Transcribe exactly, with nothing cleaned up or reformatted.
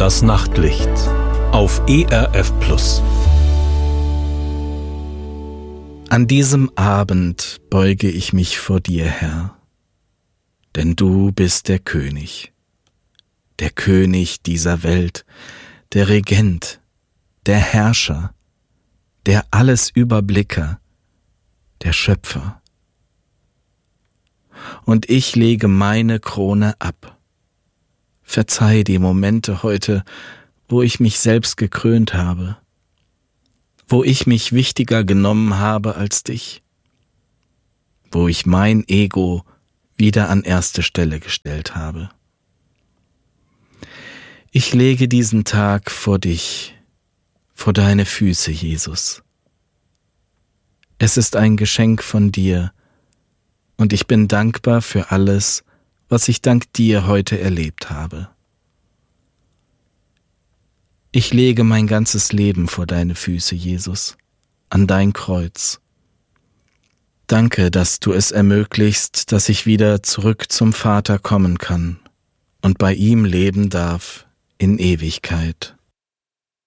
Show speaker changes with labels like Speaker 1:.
Speaker 1: Das Nachtlicht auf E R F Plus.
Speaker 2: An diesem Abend beuge ich mich vor dir, Herr, denn du bist der König, der König dieser Welt, der Regent, der Herrscher, der Allesüberblicker, der Schöpfer. Und ich lege meine Krone ab. Verzeih die Momente heute, wo ich mich selbst gekrönt habe, wo ich mich wichtiger genommen habe als dich, wo ich mein Ego wieder an erste Stelle gestellt habe. Ich lege diesen Tag vor dich, vor deine Füße, Jesus. Es ist ein Geschenk von dir und ich bin dankbar für alles, was ich dank dir heute erlebt habe. Ich lege mein ganzes Leben vor deine Füße, Jesus, an dein Kreuz. Danke, dass du es ermöglichst, dass ich wieder zurück zum Vater kommen kann und bei ihm leben darf in Ewigkeit.